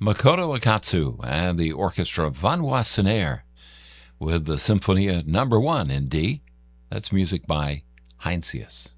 Makoto Akatsu and the orchestra Van Wassenaer with the Symphonia No. 1 in D. That's music by Heinsius.